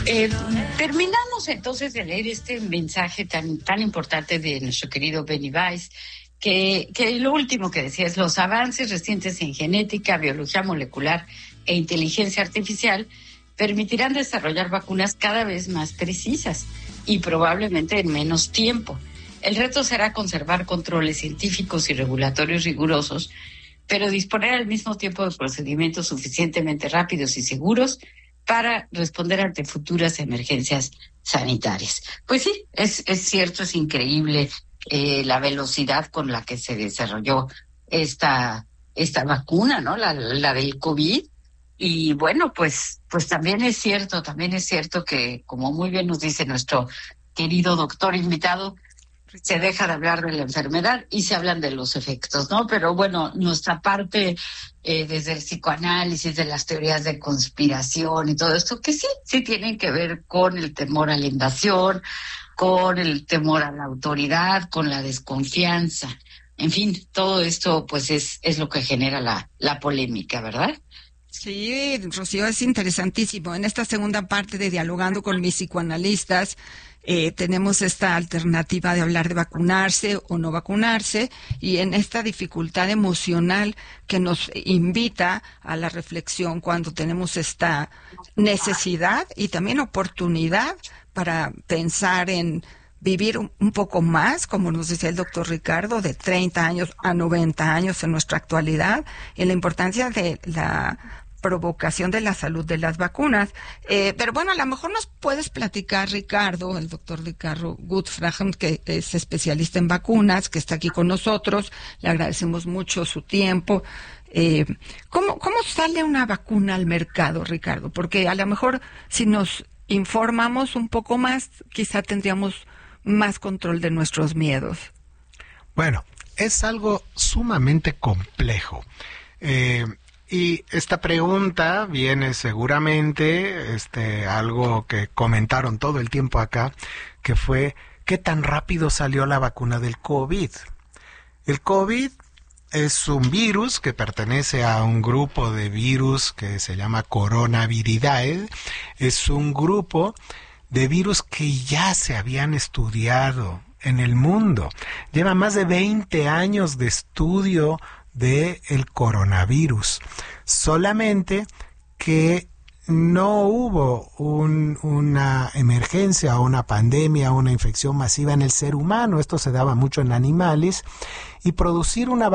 Eh, Terminamos entonces de leer este mensaje tan importante de nuestro querido Benny Weiss, que lo último que decía es: los avances recientes en genética, biología molecular e inteligencia artificial permitirán desarrollar vacunas cada vez más precisas y probablemente en menos tiempo. El reto será conservar controles científicos y regulatorios rigurosos, pero disponer al mismo tiempo de procedimientos suficientemente rápidos y seguros para responder ante futuras emergencias sanitarias. Pues sí, es cierto, es increíble la velocidad con la que se desarrolló esta vacuna, ¿no? La del COVID. Y bueno, pues también es cierto que, como muy bien nos dice nuestro querido doctor invitado, se deja de hablar de la enfermedad y se hablan de los efectos, ¿no? Pero bueno, nuestra parte desde el psicoanálisis, de las teorías de conspiración y todo esto, que sí tienen que ver con el temor a la invasión, con el temor a la autoridad, con la desconfianza. En fin, todo esto pues es lo que genera la polémica, ¿verdad? Sí, Rocío, es interesantísimo. En esta segunda parte de Dialogando con mis psicoanalistas, tenemos esta alternativa de hablar de vacunarse o no vacunarse, y en esta dificultad emocional que nos invita a la reflexión cuando tenemos esta necesidad y también oportunidad para pensar en vivir un poco más, como nos decía el doctor Ricardo, de 30 años a 90 años en nuestra actualidad, y la importancia de la provocación de la salud de las vacunas. Pero bueno, a lo mejor nos puedes platicar, Ricardo, el doctor Ricardo Gutfragen, que es especialista en vacunas, que está aquí con nosotros. Le agradecemos mucho su tiempo. ¿Cómo sale una vacuna al mercado, Ricardo? Porque a lo mejor si nos informamos un poco más, quizá tendríamos más control de nuestros miedos. Bueno, es algo sumamente complejo. Y esta pregunta viene seguramente, algo que comentaron todo el tiempo acá, que fue: ¿qué tan rápido salió la vacuna del COVID? El COVID es un virus que pertenece a un grupo de virus que se llama Coronaviridae. Es un grupo de virus que ya se habían estudiado en el mundo. Lleva más de 20 años de estudio del coronavirus. Solamente que no hubo una emergencia o una pandemia o una infección masiva en el ser humano. Esto se daba mucho en animales, y producir una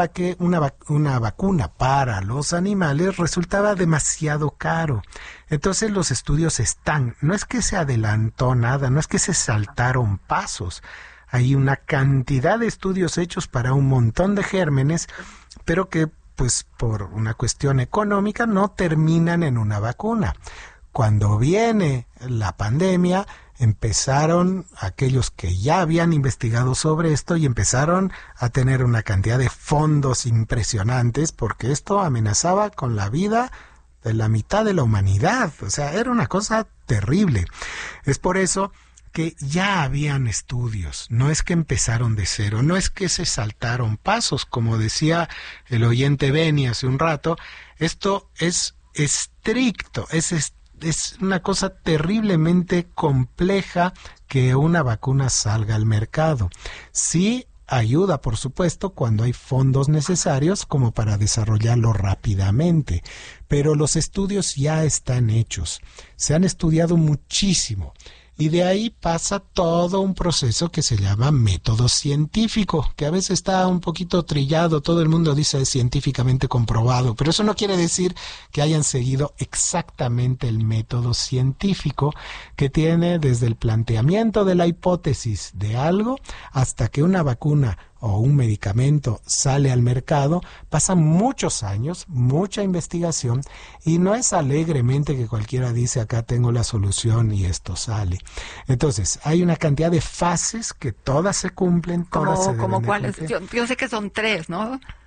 vacuna para los animales resultaba demasiado caro. Entonces los estudios no es que se adelantó nada, no es que se saltaron pasos. Hay una cantidad de estudios hechos para un montón de gérmenes, pero que pues por una cuestión económica no terminan en una vacuna. Cuando viene la pandemia, empezaron aquellos que ya habían investigado sobre esto y empezaron a tener una cantidad de fondos impresionantes, porque esto amenazaba con la vida de la mitad de la humanidad. O sea, era una cosa terrible. Es por eso que ya habían estudios, no es que empezaron de cero, no es que se saltaron pasos, como decía el oyente Beni hace un rato. Esto es estricto, es una cosa terriblemente compleja que una vacuna salga al mercado. Sí ayuda, por supuesto, cuando hay fondos necesarios como para desarrollarlo rápidamente, pero los estudios ya están hechos, se han estudiado muchísimo. Y de ahí pasa todo un proceso que se llama método científico, que a veces está un poquito trillado. Todo el mundo dice es científicamente comprobado, pero eso no quiere decir que hayan seguido exactamente el método científico, que tiene desde el planteamiento de la hipótesis de algo hasta que una vacuna o un medicamento sale al mercado. Pasan muchos años, mucha investigación, y no es alegremente que cualquiera dice acá tengo la solución y esto sale. Entonces, hay una cantidad de fases que todas se cumplen, todas se deben ¿Como de cuáles? cumplir. Yo sé que son 3, ¿no?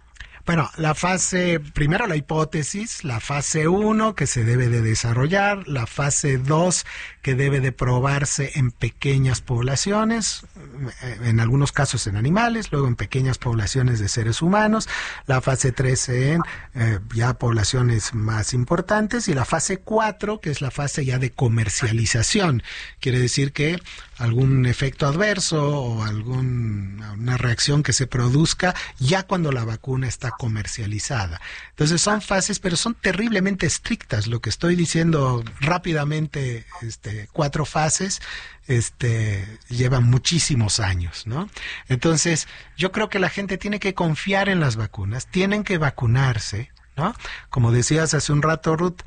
Bueno, primero la hipótesis, la fase 1 que se debe de desarrollar, la fase 2 que debe de probarse en pequeñas poblaciones, en algunos casos en animales, luego en pequeñas poblaciones de seres humanos, la fase 3 en ya poblaciones más importantes y la fase 4 que es la fase ya de comercialización. Quiere decir que algún efecto adverso o una reacción que se produzca ya cuando la vacuna está comercializada. Entonces son fases, pero son terriblemente estrictas. Lo que estoy diciendo rápidamente, 4 fases, llevan muchísimos años, ¿no? Entonces yo creo que la gente tiene que confiar en las vacunas, tienen que vacunarse, ¿no? Como decías hace un rato, Ruth,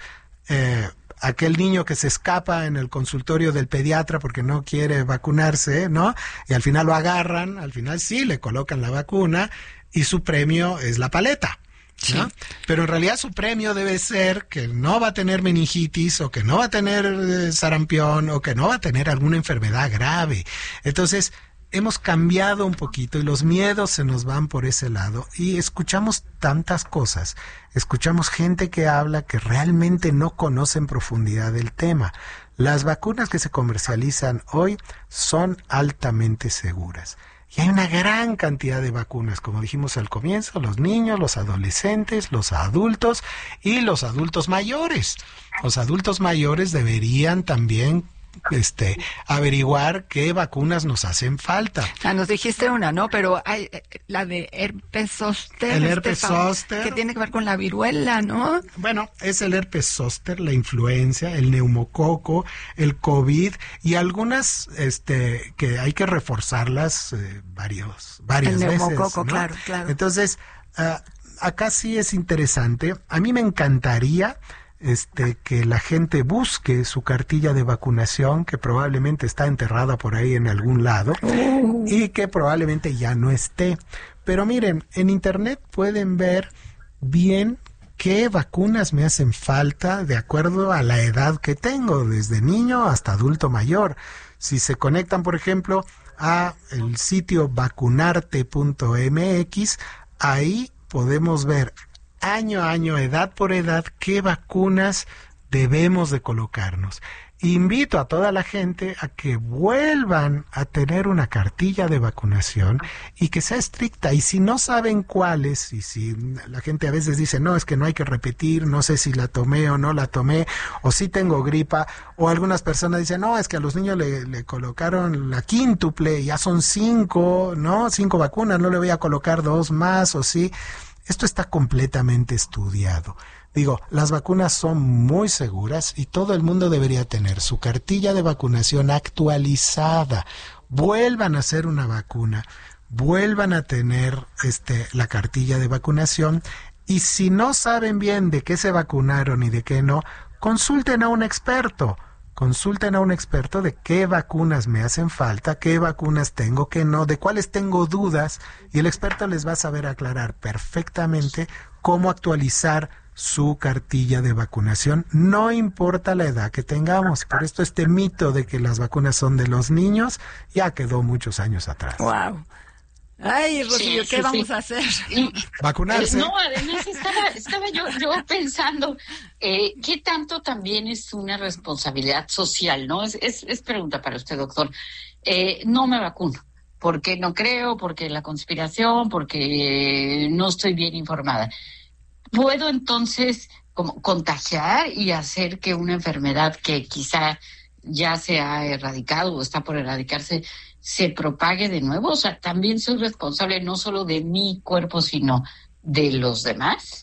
aquel niño que se escapa en el consultorio del pediatra porque no quiere vacunarse, ¿no? Y al final lo agarran, al final sí le colocan la vacuna y su premio es la paleta, ¿no? Sí. Pero en realidad su premio debe ser que no va a tener meningitis o que no va a tener sarampión o que no va a tener alguna enfermedad grave. Entonces, hemos cambiado un poquito y los miedos se nos van por ese lado y escuchamos tantas cosas, escuchamos gente que habla que realmente no conoce en profundidad el tema. Las vacunas que se comercializan hoy son altamente seguras. Y hay una gran cantidad de vacunas, como dijimos al comienzo, los niños, los adolescentes, los adultos y los adultos mayores. Los adultos mayores deberían también averiguar qué vacunas nos hacen falta. Nos dijiste una, ¿no? Pero hay la de herpes zóster. El herpes zóster. Que tiene que ver con la viruela, ¿no? Bueno, es el herpes zóster, la influenza, el neumococo, el COVID y algunas que hay que reforzarlas varias el veces. El neumococo, ¿no? Claro. Entonces, acá sí es interesante. A mí me encantaría que la gente busque su cartilla de vacunación, que probablemente está enterrada por ahí en algún lado y que probablemente ya no esté. Pero miren, en internet pueden ver bien qué vacunas me hacen falta de acuerdo a la edad que tengo, desde niño hasta adulto mayor. Si se conectan, por ejemplo, a el sitio vacunarte.mx, ahí podemos ver año a año, edad por edad, qué vacunas debemos de colocarnos. Invito a toda la gente a que vuelvan a tener una cartilla de vacunación y que sea estricta. Y si no saben cuáles, y si la gente a veces dice, no, es que no hay que repetir, no sé si la tomé o no la tomé, o si tengo gripa, o algunas personas dicen, no, es que a los niños le colocaron la quíntuple, ya son 5, ¿no? 5 vacunas, no le voy a colocar 2 más, o sí. Esto está completamente estudiado. Digo, las vacunas son muy seguras y todo el mundo debería tener su cartilla de vacunación actualizada. Vuelvan a hacer una vacuna, vuelvan a tener la cartilla de vacunación y si no saben bien de qué se vacunaron y de qué no, consulten a un experto. Consulten a un experto de qué vacunas me hacen falta, qué vacunas tengo, qué no, de cuáles tengo dudas, y el experto les va a saber aclarar perfectamente cómo actualizar su cartilla de vacunación, no importa la edad que tengamos. Por esto este mito de que las vacunas son de los niños ya quedó muchos años atrás. Wow. Ay, Rocío, ¿qué vamos a hacer? Vacunarse. No, además estaba yo pensando, ¿qué tanto también es una responsabilidad social, no? Es pregunta para usted, doctor. No me vacuno, porque no creo, porque la conspiración, porque no estoy bien informada. ¿Puedo entonces como contagiar y hacer que una enfermedad que quizá ya se ha erradicado o está por erradicarse se propague de nuevo? O sea, también soy responsable no solo de mi cuerpo, sino de los demás.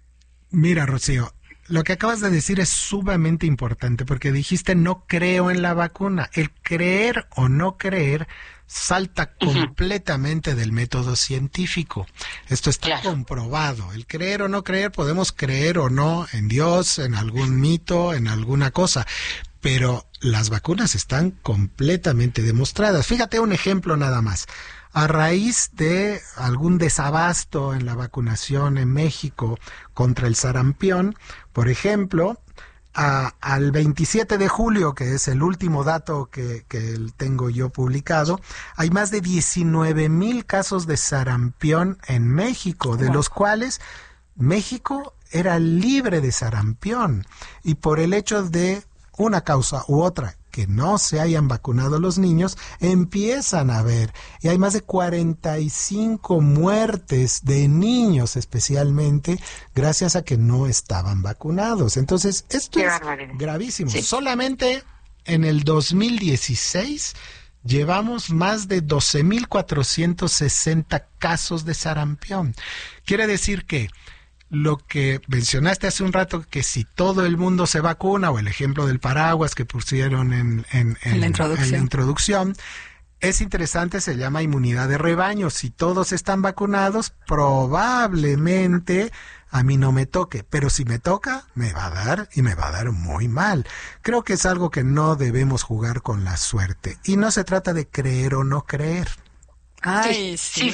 Mira, Rocío, lo que acabas de decir es sumamente importante porque dijiste no creo en la vacuna. El creer o no creer salta completamente del método científico. Esto está comprobado. El creer o no creer, podemos creer o no en Dios, en algún mito, en alguna cosa, pero las vacunas están completamente demostradas. Fíjate un ejemplo nada más. A raíz de algún desabasto en la vacunación en México contra el sarampión, por ejemplo, al 27 de julio, que es el último dato que tengo yo publicado, hay más de 19,000 casos de sarampión en México, de los cuales México era libre de sarampión. Y por el hecho de una causa u otra, que no se hayan vacunado los niños, empiezan a haber. Y hay más de 45 muertes de niños, especialmente, gracias a que no estaban vacunados. Entonces, esto es gravísimo. Sí. Solamente en el 2016 llevamos más de 12,460 casos de sarampión. Quiere decir que lo que mencionaste hace un rato, que si todo el mundo se vacuna, o el ejemplo del paraguas que pusieron en la introducción, es interesante, se llama inmunidad de rebaño. Si todos están vacunados, probablemente a mí no me toque, pero si me toca, me va a dar, y me va a dar muy mal. Creo que es algo que no debemos jugar con la suerte, y no se trata de creer o no creer. Ay, sí.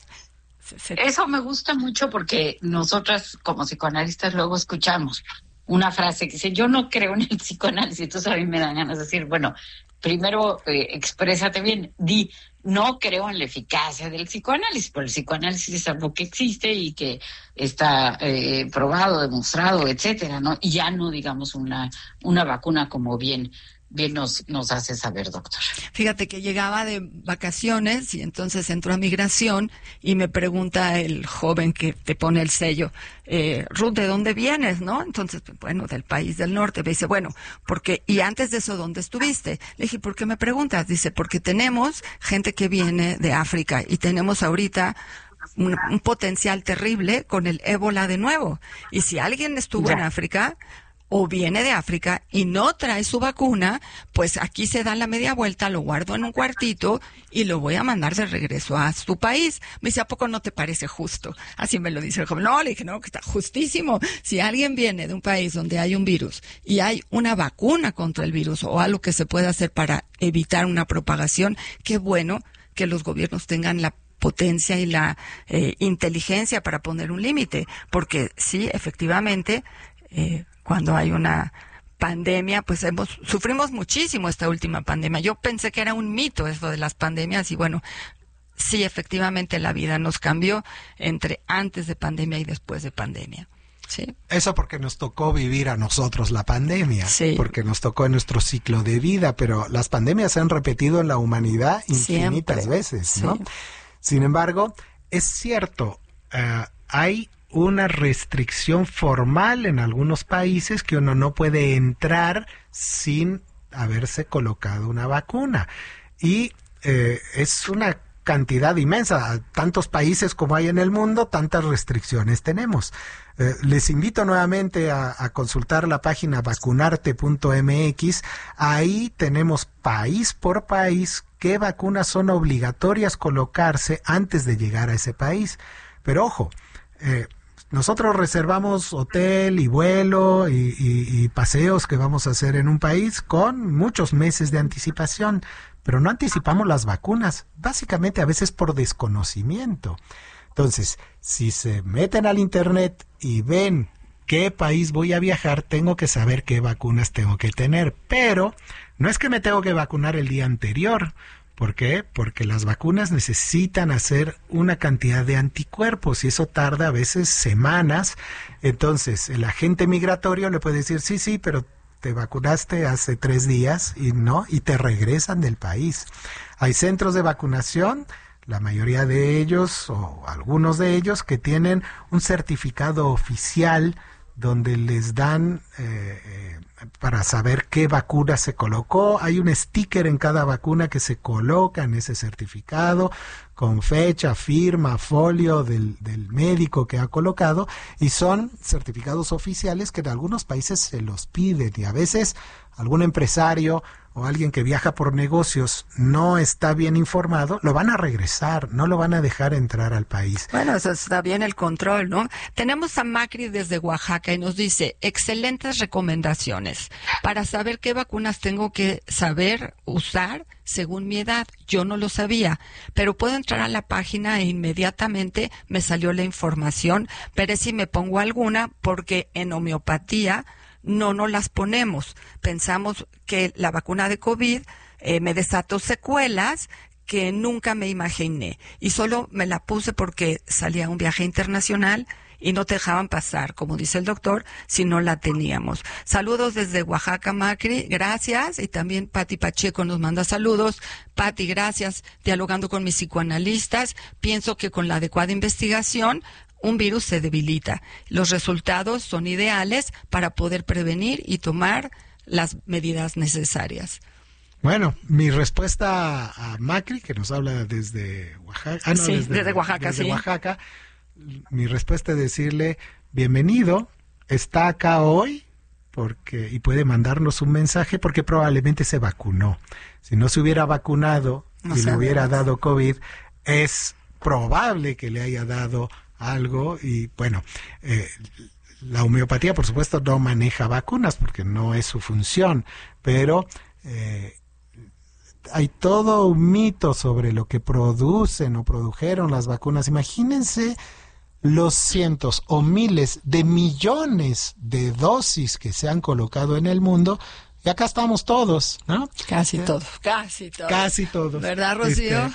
Eso me gusta mucho porque nosotras como psicoanalistas luego escuchamos una frase que dice: yo no creo en el psicoanálisis. Entonces a mí me dan ganas de decir, bueno, primero exprésate bien, di no creo en la eficacia del psicoanálisis, porque el psicoanálisis es algo que existe y que está probado, demostrado, etcétera, ¿no? Y ya no digamos una vacuna, como bien nos hace saber, doctor. Fíjate que llegaba de vacaciones y entonces entró a migración y me pregunta el joven que te pone el sello, Ruth, ¿de dónde vienes, no? Entonces, bueno, del país del norte. Me dice, bueno, porque, y antes de eso, ¿dónde estuviste? Le dije, ¿por qué me preguntas? Dice, porque tenemos gente que viene de África y tenemos ahorita un potencial terrible con el ébola de nuevo. Y si alguien estuvo en África o viene de África y no trae su vacuna, pues aquí se da la media vuelta, lo guardo en un cuartito y lo voy a mandar de regreso a su país. Me dice, ¿a poco no te parece justo? Así me lo dice el joven. No, le dije, no, que está justísimo. Si alguien viene de un país donde hay un virus y hay una vacuna contra el virus o algo que se pueda hacer para evitar una propagación, qué bueno que los gobiernos tengan la potencia y la inteligencia para poner un límite, porque sí, efectivamente, cuando hay una pandemia, pues sufrimos muchísimo esta última pandemia. Yo pensé que era un mito eso de las pandemias y bueno, sí, efectivamente la vida nos cambió entre antes de pandemia y después de pandemia. Sí. Eso porque nos tocó vivir a nosotros la pandemia, porque nos tocó en nuestro ciclo de vida, pero las pandemias se han repetido en la humanidad infinitas veces, ¿no? Sí. Sin embargo, es cierto, hay una restricción formal en algunos países que uno no puede entrar sin haberse colocado una vacuna. Y es una cantidad inmensa. Tantos países como hay en el mundo, tantas restricciones tenemos. Les invito nuevamente a consultar la página vacunarte.mx. Ahí tenemos país por país qué vacunas son obligatorias colocarse antes de llegar a ese país. Pero ojo, nosotros reservamos hotel y vuelo y paseos que vamos a hacer en un país con muchos meses de anticipación, pero no anticipamos las vacunas, básicamente a veces por desconocimiento. Entonces, si se meten al internet y ven qué país voy a viajar, tengo que saber qué vacunas tengo que tener, pero no es que me tengo que vacunar el día anterior. ¿Por qué? Porque las vacunas necesitan hacer una cantidad de anticuerpos y eso tarda a veces semanas. Entonces, el agente migratorio le puede decir, sí, pero te vacunaste hace 3 días y te regresan del país. Hay centros de vacunación, la mayoría de ellos o algunos de ellos que tienen un certificado oficial donde les dan para saber qué vacuna se colocó. Hay un sticker en cada vacuna que se coloca en ese certificado con fecha, firma, folio del médico que ha colocado, y son certificados oficiales que en algunos países se los piden, y a veces algún empresario o alguien que viaja por negocios no está bien informado, lo van a regresar, no lo van a dejar entrar al país. Bueno, eso está bien el control, ¿no? Tenemos a Macri desde Oaxaca y nos dice, excelentes recomendaciones para saber qué vacunas tengo que saber usar según mi edad. Yo no lo sabía, pero puedo entrar a la página e inmediatamente me salió la información, pero si me pongo alguna porque en homeopatía no las ponemos. Pensamos que la vacuna de COVID me desató secuelas que nunca me imaginé. Y solo me la puse porque salía a un viaje internacional y no te dejaban pasar, como dice el doctor, si no la teníamos. Saludos desde Oaxaca, Macri, gracias. Y también Pati Pacheco nos manda saludos. Pati, gracias. Dialogando con mis psicoanalistas, pienso que con la adecuada investigación, un virus se debilita. Los resultados son ideales para poder prevenir y tomar las medidas necesarias. Bueno, mi respuesta a Macri, que nos habla desde Oaxaca. Desde Oaxaca, desde Oaxaca. Mi respuesta es decirle, bienvenido, está acá hoy y puede mandarnos un mensaje porque probablemente se vacunó. Si no se hubiera vacunado y le hubiera dado COVID, es probable que le haya dado algo y bueno, la homeopatía por supuesto no maneja vacunas porque no es su función, pero hay todo un mito sobre lo que producen o produjeron las vacunas. Imagínense los cientos o miles de millones de dosis que se han colocado en el mundo, y acá estamos todos, ¿no? Casi todos. ¿Verdad, Rocío?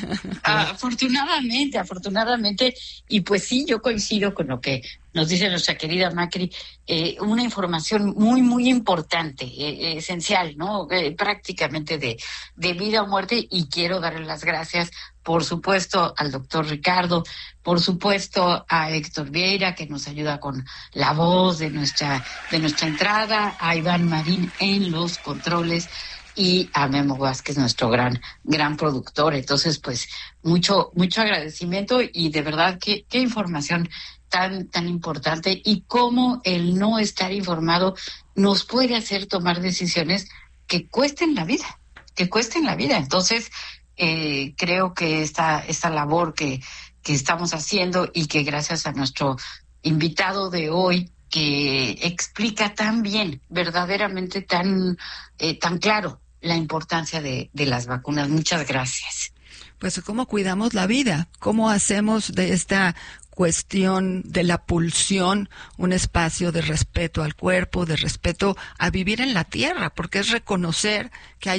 Afortunadamente, y pues sí, yo coincido con lo que nos dice nuestra querida Macri, una información muy, muy importante, esencial, ¿no? Prácticamente de vida o muerte, y quiero darle las gracias, por supuesto, al doctor Ricardo, por supuesto, a Héctor Vieira, que nos ayuda con la voz de nuestra entrada, a Iván Marín en los controles, y a Memo Vázquez, nuestro gran productor. Entonces, pues, mucho agradecimiento, y de verdad, qué información tan importante, y cómo el no estar informado nos puede hacer tomar decisiones que cuesten la vida. Entonces, creo que esta labor que estamos haciendo, y que gracias a nuestro invitado de hoy, que explica tan bien, verdaderamente tan claro, la importancia de las vacunas. Muchas gracias. Pues cómo cuidamos la vida, cómo hacemos de esta cuestión de la pulsión un espacio de respeto al cuerpo, de respeto a vivir en la tierra, porque es reconocer que hay